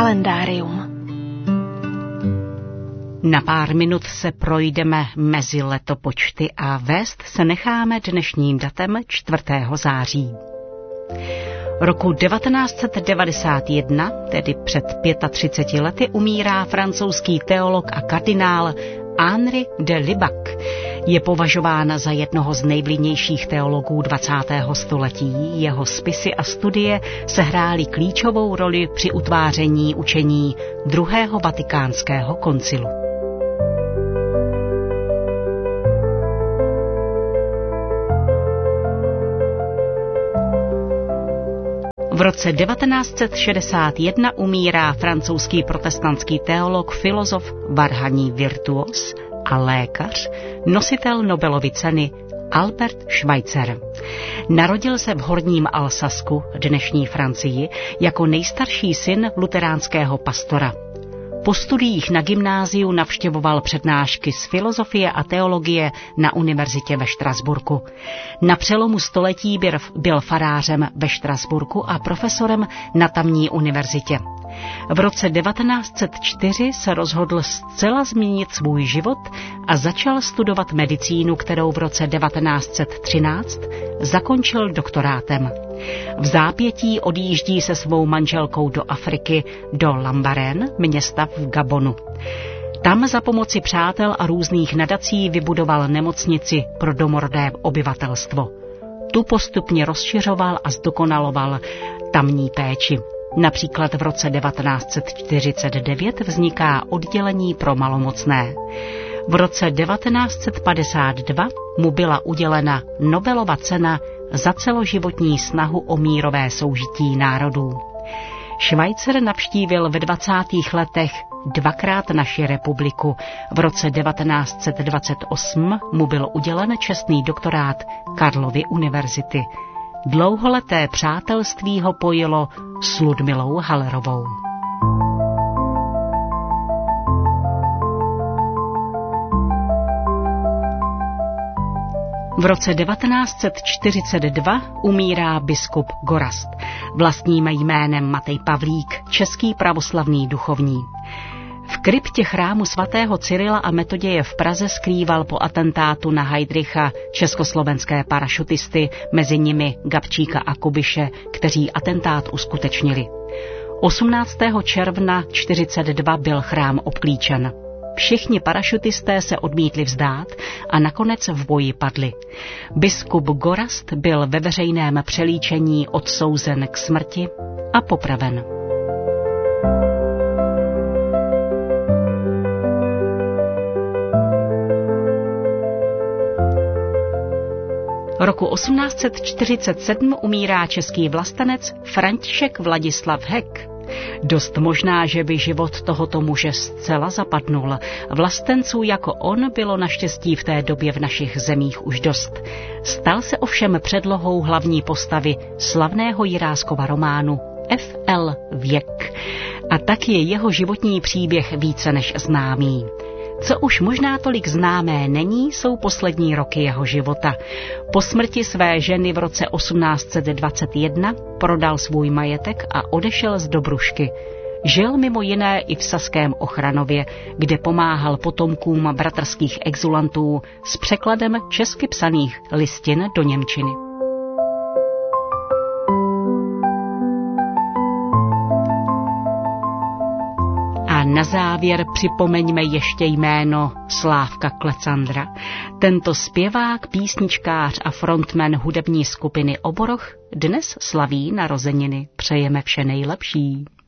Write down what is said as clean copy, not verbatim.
Kalendárium. Na pár minut se projdeme mezi letopočty a vést se necháme dnešním datem 4. září. Roku 1991, tedy před 35 lety, umírá francouzský teolog a kardinál Henri de Lubac. Je považována za jednoho z nejvlivnějších teologů 20. století. Jeho spisy a studie sehrály klíčovou roli při utváření učení druhého vatikánského koncilu. V roce 1961 umírá francouzský protestantský teolog, filozof, varhaní virtuos a lékař, nositel Nobelovy ceny Albert Schweitzer. Narodil se v Horním Alsasku, dnešní Francii, jako nejstarší syn luteránského pastora. Po studiích na gymnáziu navštěvoval přednášky z filozofie a teologie na univerzitě ve Štrasburku. Na přelomu století byl farářem ve Štrasburku a profesorem na tamní univerzitě. V roce 1904 se rozhodl zcela změnit svůj život a začal studovat medicínu, kterou v roce 1913 zakončil doktorátem. V zápětí odjíždí se svou manželkou do Afriky, do Lambaréne, města v Gabonu. Tam za pomoci přátel a různých nadací vybudoval nemocnici pro domorodé obyvatelstvo. Tu postupně rozšiřoval a zdokonaloval tamní péči. Například v roce 1949 vzniká oddělení pro malomocné. V roce 1952 mu byla udělena Nobelova cena za celoživotní snahu o mírové soužití národů. Schweitzer navštívil ve 20. letech dvakrát naši republiku. V roce 1928 mu byl udělen čestný doktorát Karlovy univerzity. Dlouholeté přátelství ho pojilo s Ludmilou Hallerovou. V roce 1942 umírá biskup Gorazd. Vlastním jménem Matej Pavlík, český pravoslavný duchovní. V kryptě chrámu svatého Cyrila a Metoděje v Praze skrýval po atentátu na Heydricha československé parašutisty, mezi nimi Gabčíka a Kubiše, kteří atentát uskutečnili. 18. června 1942 byl chrám obklíčen. Všichni parašutisté se odmítli vzdát a nakonec v boji padli. Biskup Gorazd byl ve veřejném přelíčení odsouzen k smrti a popraven. Roku 1847 umírá český vlastenec František Vladislav Heck. Dost možná, že by život tohoto muže zcela zapadnul. Vlastenců jako on bylo naštěstí v té době v našich zemích už dost. Stal se ovšem předlohou hlavní postavy slavného Jiráskova románu F.L. Věk. A tak je jeho životní příběh více než známý. Co už možná tolik známé není, jsou poslední roky jeho života. Po smrti své ženy v roce 1821 prodal svůj majetek a odešel z Dobrušky. Žil mimo jiné i v Saském Ochranově, kde pomáhal potomkům bratrských exulantů s překladem česky psaných listin do němčiny. Na závěr připomeňme ještě jméno Slávka Klecandra. Tento zpěvák, písničkář a frontman hudební skupiny Oboroch dnes slaví narozeniny. Přejeme vše nejlepší.